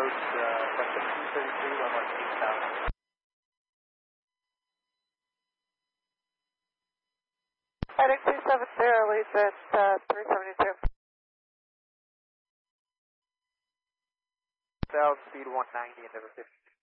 approach Cessna 233, 118,000. Heading 270, leads at 372. South speed 190 and never 50.